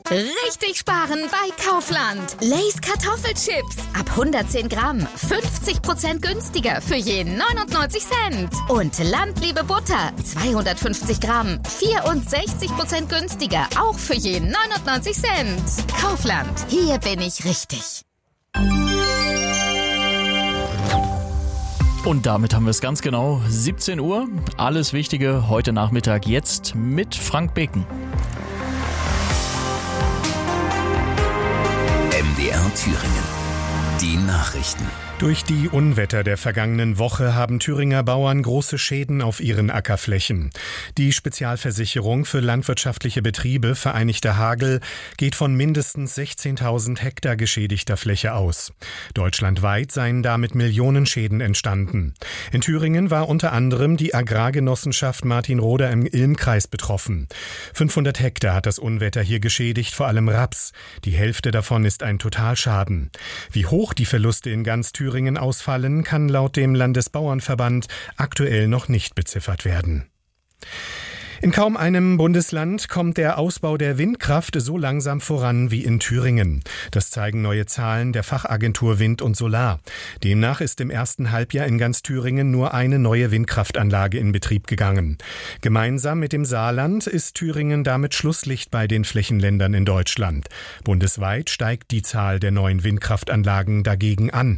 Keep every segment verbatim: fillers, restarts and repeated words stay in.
Richtig sparen bei Kaufland. Lay's Kartoffelchips ab hundertzehn Gramm. fünfzig Prozent günstiger für jeden neunundneunzig Cent. Und Landliebe Butter zweihundertfünfzig Gramm. vierundsechzig Prozent günstiger. Auch für jeden neunundneunzig Cent. Kaufland. Hier bin ich richtig. Und damit haben wir es ganz genau. siebzehn Uhr. Alles Wichtige heute Nachmittag jetzt mit Frank Beken. M D R Thüringen. Die Nachrichten. Durch die Unwetter der vergangenen Woche haben Thüringer Bauern große Schäden auf ihren Ackerflächen. Die Spezialversicherung für landwirtschaftliche Betriebe Vereinigter Hagel geht von mindestens sechzehntausend Hektar geschädigter Fläche aus. Deutschlandweit seien damit Millionen Schäden entstanden. In Thüringen war unter anderem die Agrargenossenschaft Martinroda im Ilmkreis betroffen. fünfhundert Hektar hat das Unwetter hier geschädigt, vor allem Raps. Die Hälfte davon ist ein Totalschaden. Wie hoch die Verluste in ganz Thüringen Thüringen ausfallen, kann laut dem Landesbauernverband aktuell noch nicht beziffert werden. In kaum einem Bundesland kommt der Ausbau der Windkraft so langsam voran wie in Thüringen. Das zeigen neue Zahlen der Fachagentur Wind und Solar. Demnach ist im ersten Halbjahr in ganz Thüringen nur eine neue Windkraftanlage in Betrieb gegangen. Gemeinsam mit dem Saarland ist Thüringen damit Schlusslicht bei den Flächenländern in Deutschland. Bundesweit steigt die Zahl der neuen Windkraftanlagen dagegen an.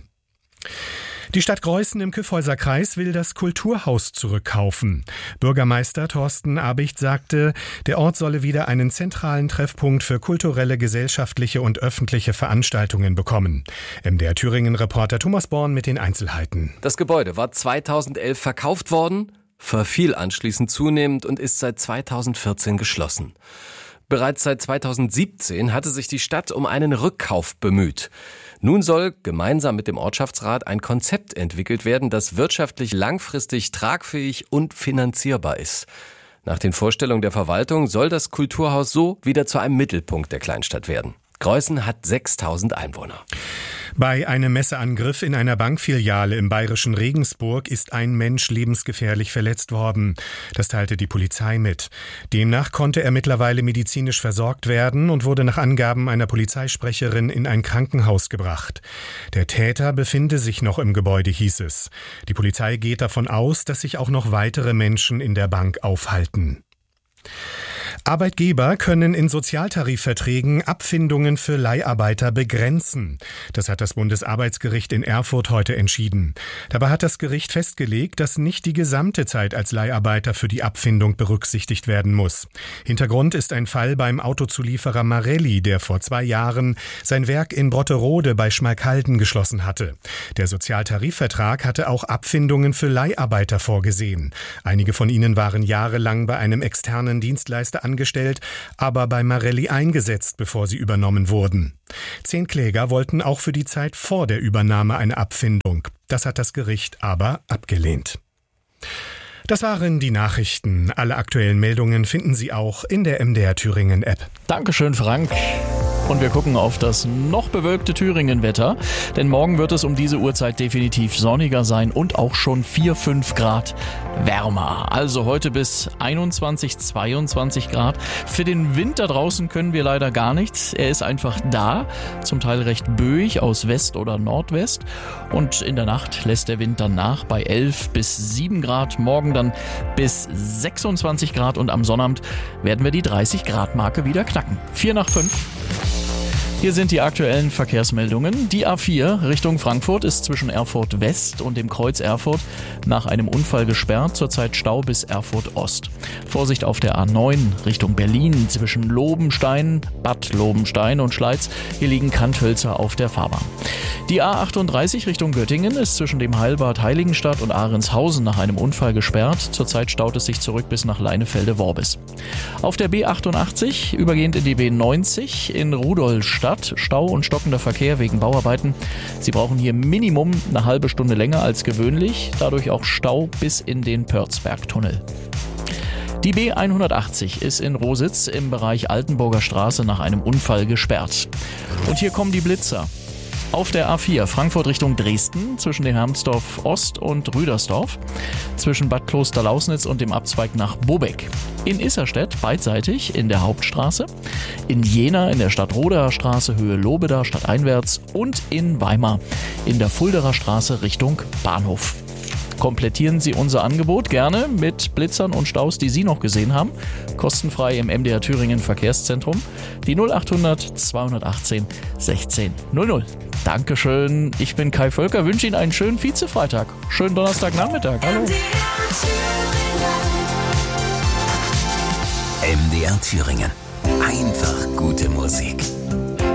Die Stadt Greußen im Kyffhäuser-Kreis will das Kulturhaus zurückkaufen. Bürgermeister Thorsten Abicht sagte, der Ort solle wieder einen zentralen Treffpunkt für kulturelle, gesellschaftliche und öffentliche Veranstaltungen bekommen. M D R Thüringen-Reporter Thomas Born mit den Einzelheiten. Das Gebäude war zweitausendelf verkauft worden, verfiel anschließend zunehmend und ist seit zweitausendvierzehn geschlossen. Bereits seit zweitausendsiebzehn hatte sich die Stadt um einen Rückkauf bemüht. Nun soll gemeinsam mit dem Ortschaftsrat ein Konzept entwickelt werden, das wirtschaftlich langfristig tragfähig und finanzierbar ist. Nach den Vorstellungen der Verwaltung soll das Kulturhaus so wieder zu einem Mittelpunkt der Kleinstadt werden. Greußen hat sechstausend Einwohner. Bei einem Messerangriff in einer Bankfiliale im bayerischen Regensburg ist ein Mensch lebensgefährlich verletzt worden. Das teilte die Polizei mit. Demnach konnte er mittlerweile medizinisch versorgt werden und wurde nach Angaben einer Polizeisprecherin in ein Krankenhaus gebracht. Der Täter befinde sich noch im Gebäude, hieß es. Die Polizei geht davon aus, dass sich auch noch weitere Menschen in der Bank aufhalten. Arbeitgeber können in Sozialtarifverträgen Abfindungen für Leiharbeiter begrenzen. Das hat das Bundesarbeitsgericht in Erfurt heute entschieden. Dabei hat das Gericht festgelegt, dass nicht die gesamte Zeit als Leiharbeiter für die Abfindung berücksichtigt werden muss. Hintergrund ist ein Fall beim Autozulieferer Marelli, der vor zwei Jahren sein Werk in Brotterode bei Schmalkalden geschlossen hatte. Der Sozialtarifvertrag hatte auch Abfindungen für Leiharbeiter vorgesehen. Einige von ihnen waren jahrelang bei einem externen Dienstleister angestellt, aber bei Marelli eingesetzt, bevor sie übernommen wurden. Zehn Kläger wollten auch für die Zeit vor der Übernahme eine Abfindung. Das hat das Gericht aber abgelehnt. Das waren die Nachrichten. Alle aktuellen Meldungen finden Sie auch in der M D R Thüringen App. Dankeschön, Frank. Und wir gucken auf das noch bewölkte Thüringen-Wetter, denn morgen wird es um diese Uhrzeit definitiv sonniger sein und auch schon vier, fünf Grad wärmer. Also heute bis einundzwanzig, zweiundzwanzig Grad. Für den Wind da draußen können wir leider gar nichts. Er ist einfach da, zum Teil recht böig aus West oder Nordwest. Und in der Nacht lässt der Wind dann nach bei elf bis sieben Grad. Morgen dann bis sechsundzwanzig Grad und am Sonnabend werden wir die dreißig Grad Marke wieder knacken. vier nach fünf. Hier sind die aktuellen Verkehrsmeldungen. Die A vier Richtung Frankfurt ist zwischen Erfurt West und dem Kreuz Erfurt nach einem Unfall gesperrt, zurzeit Stau bis Erfurt Ost. Vorsicht auf der A neun Richtung Berlin zwischen Lobenstein, Bad Lobenstein und Schleiz. Hier liegen Kanthölzer auf der Fahrbahn. Die A achtunddreißig Richtung Göttingen ist zwischen dem Heilbad Heiligenstadt und Ahrenshausen nach einem Unfall gesperrt. Zurzeit staut es sich zurück bis nach Leinefelde-Worbis. Auf der B achtundachtzig, übergehend in die B neunzig in Rudolstadt, Stau und stockender Verkehr wegen Bauarbeiten. Sie brauchen hier Minimum eine halbe Stunde länger als gewöhnlich, dadurch auch Stau bis in den Pörzbergtunnel. Die B hundertachtzig ist in Rositz im Bereich Altenburger Straße nach einem Unfall gesperrt. Und hier kommen die Blitzer. Auf der A vier Frankfurt Richtung Dresden zwischen dem Hermsdorf Ost und Rüdersdorf, zwischen Bad Klosterlausnitz und dem Abzweig nach Bobeck. In Isserstedt beidseitig in der Hauptstraße, in Jena in der Stadtroderer Straße Höhe Lobeda stadteinwärts und in Weimar in der Fulderer Straße Richtung Bahnhof. Komplettieren Sie unser Angebot gerne mit Blitzern und Staus, die Sie noch gesehen haben. Kostenfrei im M D R Thüringen Verkehrszentrum. Die null achthundert zweihundertachtzehn sechzehn null null. Dankeschön. Ich bin Kai Völker, wünsche Ihnen einen schönen Vizefreitag. Schönen Donnerstagnachmittag. Hallo. M D R Thüringen. Einfach gute Musik.